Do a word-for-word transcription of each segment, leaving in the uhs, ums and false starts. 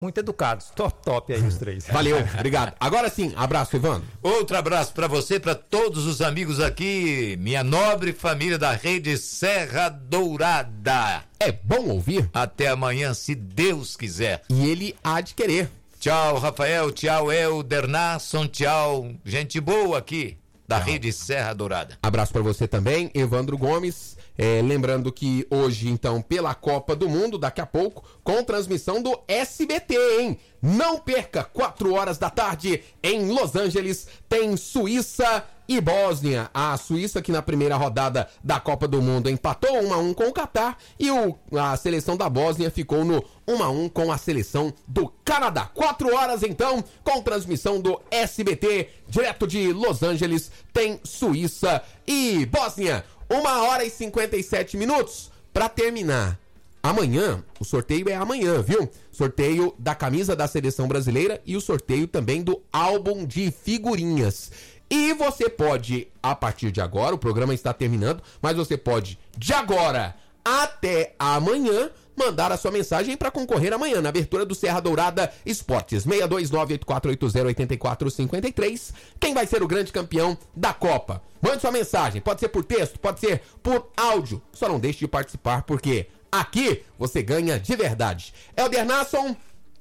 Muito educados. Top, top aí os três. Valeu, obrigado. Agora sim, abraço, Evandro. Outro abraço para você, para todos os amigos aqui, minha nobre família da Rede Serra Dourada. É bom ouvir. Até amanhã, se Deus quiser. E ele há de querer. Tchau, Rafael. Tchau, Helder Nasson. Tchau, gente boa aqui da Tchau. Rede Serra Dourada. Abraço para você também, Evandro Gomes. É, lembrando que hoje, então, pela Copa do Mundo, daqui a pouco, com transmissão do S B T, hein? Não perca, quatro horas da tarde, em Los Angeles, tem Suíça e Bósnia. A Suíça, que na primeira rodada da Copa do Mundo empatou um a um com o Catar, e o, a seleção da Bósnia ficou no um a um com a seleção do Canadá. Quatro horas, então, com transmissão do S B T, direto de Los Angeles, tem Suíça e Bósnia. Uma hora e cinquenta e sete minutos para terminar. Amanhã, o sorteio é amanhã, viu? Sorteio da camisa da seleção brasileira e o sorteio também do álbum de figurinhas. E você pode, a partir de agora, o programa está terminando, mas você pode, de agora até amanhã, mandar a sua mensagem para concorrer amanhã na abertura do Serra Dourada Esportes. seis dois nove oito quatro oito zero oito quatro cinco três. Quem vai ser o grande campeão da Copa? Mande sua mensagem, pode ser por texto, pode ser por áudio. Só não deixe de participar, porque aqui você ganha de verdade. Helder Nasson,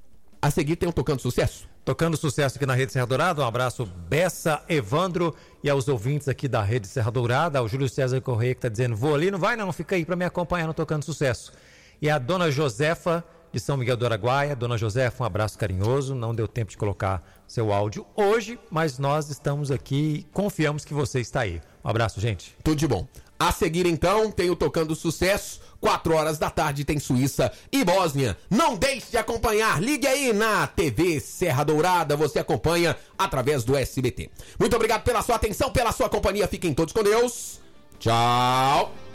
a seguir tem um Tocando Sucesso. Tocando Sucesso aqui na Rede Serra Dourada. Um abraço, Bessa, Evandro e aos ouvintes aqui da Rede Serra Dourada. Ao Júlio César Correia, que está dizendo, vou ali, não vai não, fica aí para me acompanhar no Tocando Sucesso. E a dona Josefa, de São Miguel do Araguaia. Dona Josefa, um abraço carinhoso. Não deu tempo de colocar seu áudio hoje, mas nós estamos aqui e confiamos que você está aí. Um abraço, gente. Tudo de bom. A seguir, então, tem o Tocando Sucesso. Quatro horas da tarde tem Suíça e Bósnia. Não deixe de acompanhar. Ligue aí na T V Serra Dourada. Você acompanha através do S B T. Muito obrigado pela sua atenção, pela sua companhia. Fiquem todos com Deus. Tchau.